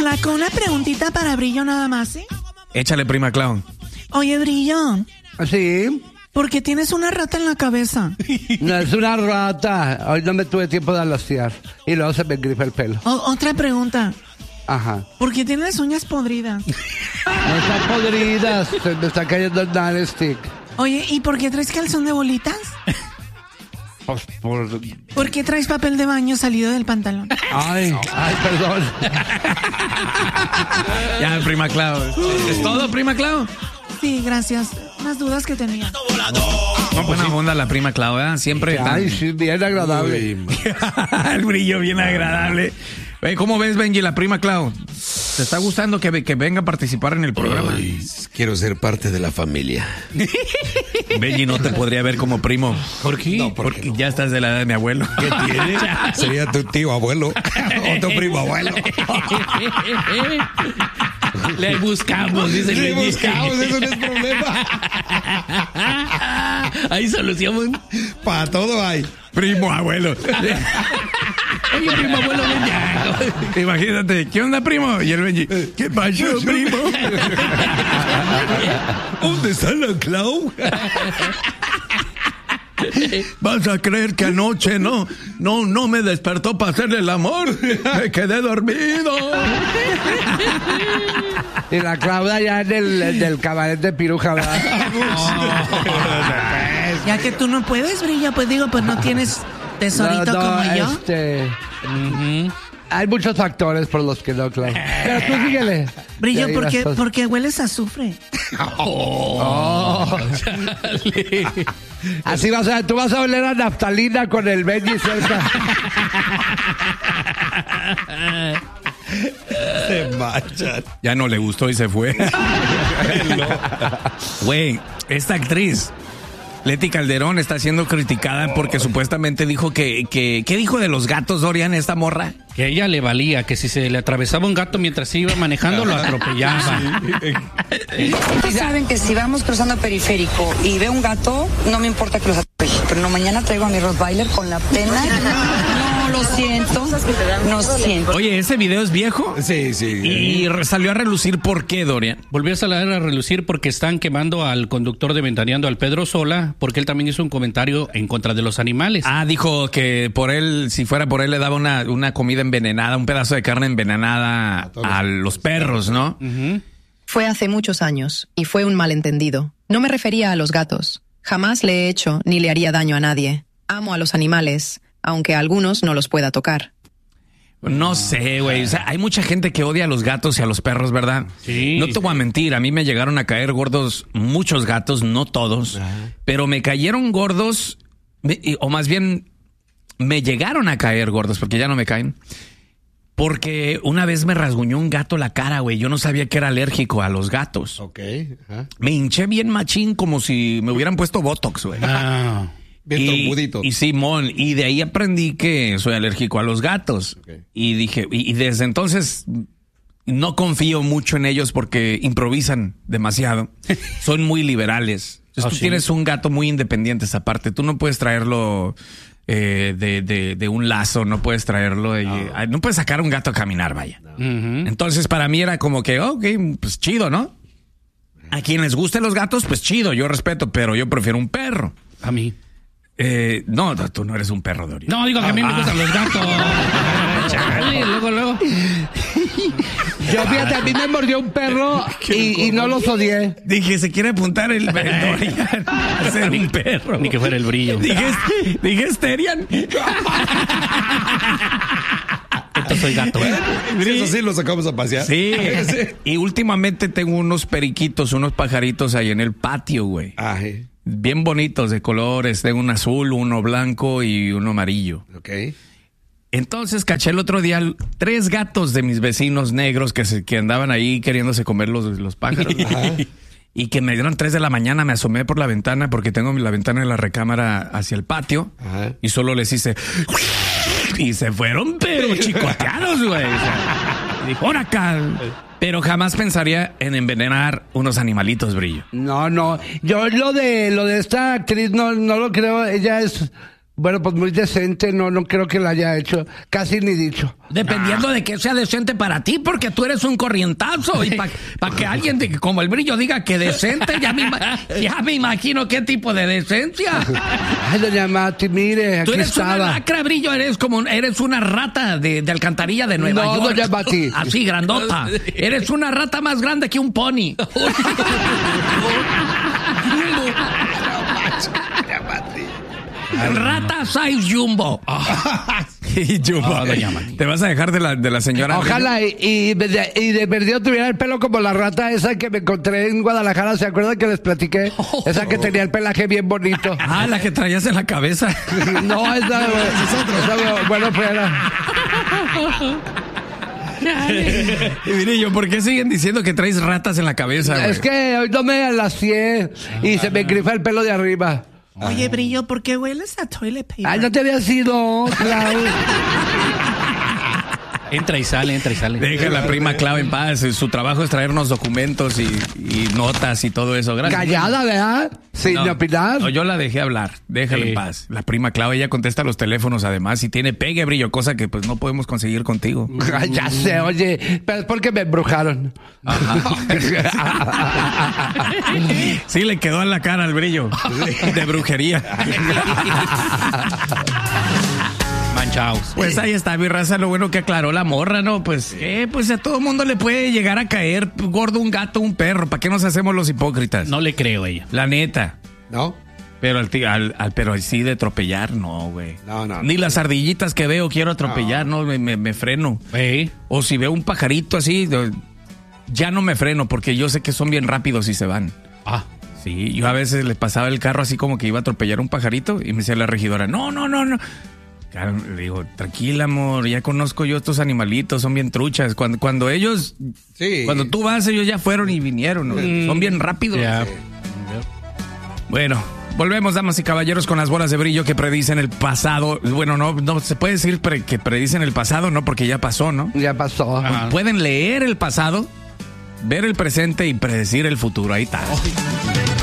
Flaco, una preguntita para Brillo nada más, ¿sí? Échale, prima Clau. Oye, Brillo. Sí. ¿Por qué tienes una rata en la cabeza? No es una rata. Hoy no me tuve tiempo de alaciar. Y luego se me grifa el pelo. Otra pregunta. Ajá. ¿Por qué tienes uñas podridas? No están podridas. Se me está cayendo el nightstick. Oye, ¿y por qué traes calzón de bolitas? Pues ¿Por qué traes papel de baño salido del pantalón? Ay, perdón. Ya, prima Clau. ¿Es todo, prima Clau? Sí, gracias. Unas dudas que tenía. No, buena onda la prima Clau, ¿eh? Siempre Ay, sí, bien agradable. El Brillo bien agradable. ¿Cómo ves, Benji, la prima Clau? ¿Te está gustando que venga a participar en el programa? Ay, quiero ser parte de la familia. Benji no te podría ver como primo. ¿Por qué? No, porque ya estás de la edad de mi abuelo. ¿Qué tiene? Sería tu tío abuelo o tu primo abuelo. Le buscamos, dice el Benji. Le buscamos, eso no es problema. Hay solución. Para todo hay. Primo abuelo. Oye, primo abuelo, ven ya. Imagínate, ¿qué onda, primo? Y el Benji, ¿qué pasó, primo? ¿Dónde está la Clau? ¿Vas a creer que anoche no me despertó para hacerle el amor? Me quedé dormido. Y la Claudia ya en del cabaret de Piruja, ¿verdad? Ya que tú no puedes, Brillo, pues digo, pues no tienes tesorito como yo. Hay muchos factores por los que no, Clau. Pero tú síguele. Brillo, porque hueles a azufre. Así tú vas a oler a naftalina con el Benji cerca. Se machan. Ya no le gustó y se fue. Güey, esta actriz, Leti Calderón, está siendo criticada porque supuestamente dijo ¿qué dijo de los gatos, Dorian, esta morra? Que a ella le valía, que si se le atravesaba un gato mientras iba manejando, lo atropellaba. Ustedes saben que si vamos cruzando periférico y veo un gato, no me importa que los atropelle. Pero no, mañana traigo a mi Rottweiler con la pena. No, lo siento. No siento. Oye, ¿ese video es viejo? Sí. Y salió a relucir, ¿por qué, Dorian? Volvió a salir a relucir porque están quemando al conductor de Ventaneando, al Pedro Sola, porque él también hizo un comentario en contra de los animales. Ah, dijo que por él, si fuera por él, le daba una comida envenenada, un pedazo de carne envenenada a los perros, ¿no? Uh-huh. Fue hace muchos años y fue un malentendido. No me refería a los gatos. Jamás le he hecho ni le haría daño a nadie. Amo a los animales, aunque a algunos no los pueda tocar. No sé, güey. O sea, hay mucha gente que odia a los gatos y a los perros, ¿verdad? Sí. No te voy a mentir. A mí me llegaron a caer gordos muchos gatos, no todos. Pero me cayeron gordos, o más bien, me llegaron a caer gordos, porque ya no me caen. Porque una vez me rasguñó un gato la cara, güey. Yo no sabía que era alérgico a los gatos. Ok. Me hinché bien machín, como si me hubieran puesto Botox, güey. Bien trombudito. Y Simón, y de ahí aprendí que soy alérgico a los gatos. Okay. Y dije, y desde entonces no confío mucho en ellos porque improvisan demasiado. Son muy liberales. Entonces, tú tienes un gato muy independiente esa parte. Tú no puedes traerlo de un lazo, no puedes traerlo no puedes sacar a un gato a caminar, vaya. Uh-huh. Entonces, para mí era como que, ok, pues chido, ¿no? A quien les gusten los gatos, pues chido, yo respeto, pero yo prefiero un perro. A mí. No, tú no eres un perro, Dorian. No, digo que a mí me gustan los gatos. Chale, luego. Yo, fíjate, a mí me mordió un perro y no los odié. Dije, se quiere apuntar el Dorian a ser un perro. Ni que fuera el Brillo. Dije Sterian. Yo soy gato, ¿eh? Eso sí lo sacamos a pasear. Sí. Y últimamente tengo unos periquitos, unos pajaritos ahí en el patio, güey. Bien bonitos de colores. Tengo un azul, uno blanco y uno amarillo. Ok. Entonces caché el otro día 3 gatos de mis vecinos negros que andaban ahí queriéndose comer los pájaros. Y que me dieron 3 de la mañana, me asomé por la ventana porque tengo la ventana de la recámara hacia el patio. Y solo les hice... Y se fueron, pero chicoteados, güey. O sea, y dijo, ¡ahora acá! Pero jamás pensaría en envenenar unos animalitos, Brillo. No. Yo lo de esta actriz no lo creo. Ella es Bueno, pues muy decente, no creo que la haya hecho, casi ni dicho. Dependiendo de que sea decente para ti, porque tú eres un corrientazo. Y para que alguien como el Brillo diga que decente, ya me imagino qué tipo de decencia. Ay, doña Mati, mire, aquí Tú eres estaba. una lacra, Brillo, eres una rata de alcantarilla de Nueva York. No, doña Mati. Así, grandota. Eres una rata más grande que un pony. Rata size jumbo. Jumbo. Te vas a dejar de la señora. Ojalá y de perdido tuviera el pelo como la rata esa que me encontré en Guadalajara. ¿Se acuerdan que les platiqué? Esa que tenía el pelaje bien bonito. Ah, la que traías en la cabeza. No, esa bueno, fuera. Y mire yo, ¿por qué siguen diciendo que traes ratas en la cabeza, güey? Es que hoy no me alacié y se me grifa el pelo de arriba. Oye, Brillo, ¿por qué hueles a toilet paper? Ay, no te había sido, Clau. Entra y sale. Deja a la prima Clau en paz. Su trabajo es traernos documentos y notas y todo eso. Gracias. Callada, ¿verdad? Sin opinar. No, yo la dejé hablar. Déjala en paz. La prima Clau, ella contesta los teléfonos además y tiene pegue, Brillo, cosa que pues no podemos conseguir contigo. Ay, ya sé, oye, pero es porque me embrujaron. Sí, le quedó en la cara al Brillo. De brujería. Manchaos. Pues ahí está, mi raza, lo bueno que aclaró la morra, ¿no? Pues a todo mundo le puede llegar a caer gordo un gato, un perro. ¿Para qué nos hacemos los hipócritas? No le creo a ella. La neta. ¿No? Pero pero sí de atropellar, no, güey. No. Ni las ardillitas que veo quiero atropellar, no, me freno. O si veo un pajarito así, ya no me freno porque yo sé que son bien rápidos y se van. Sí, yo a veces le pasaba el carro así como que iba a atropellar un pajarito y me decía la regidora, no. Le digo, tranquila, amor, ya conozco yo estos animalitos, son bien truchas. Cuando ellos, cuando tú vas, ellos ya fueron y vinieron, ¿no? Son bien rápidos. Yeah. Bueno, volvemos, damas y caballeros, con las bolas de brillo que predicen el pasado. Bueno, no se puede decir que predicen el pasado, ¿no? Porque ya pasó, ¿no? Ya pasó. Pueden leer el pasado, ver el presente y predecir el futuro. Ahí está.